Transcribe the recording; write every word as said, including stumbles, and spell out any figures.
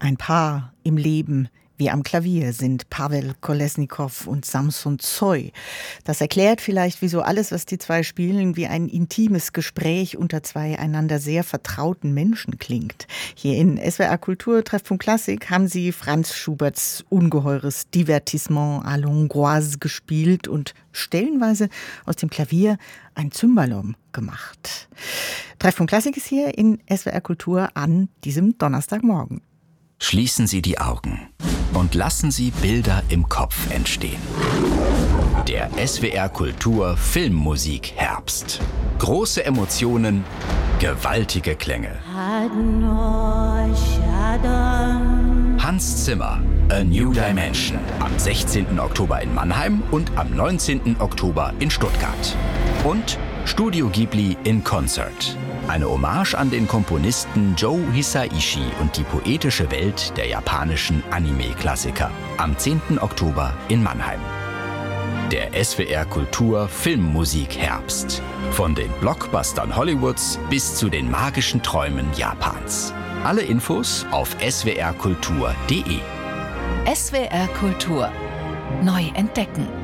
Ein Paar im Leben wie am Klavier sind Pawel Kolesnikow und Samson Zoy. Das erklärt vielleicht, wieso alles, was die zwei spielen, wie ein intimes Gespräch unter zwei einander sehr vertrauten Menschen klingt. Hier in S W R Kultur Treffpunkt Klassik haben sie Franz Schuberts ungeheures Divertissement à l'Hongroise gespielt und stellenweise aus dem Klavier ein Cymbalom gemacht. Treffpunkt Klassik ist hier in S W R Kultur an diesem Donnerstagmorgen. Schließen Sie die Augen und lassen Sie Bilder im Kopf entstehen. Der S W R Kultur Filmmusik Herbst. Große Emotionen, gewaltige Klänge. Hans Zimmer, A New Dimension. Am sechzehnten Oktober in Mannheim und am neunzehnten Oktober in Stuttgart. Und Studio Ghibli in Concert. Eine Hommage an den Komponisten Joe Hisaishi und die poetische Welt der japanischen Anime-Klassiker. Am zehnten Oktober in Mannheim. Der S W R Kultur Filmmusik Herbst. Von den Blockbustern Hollywoods bis zu den magischen Träumen Japans. Alle Infos auf s w r kultur punkt d e. S W R Kultur. Neu entdecken.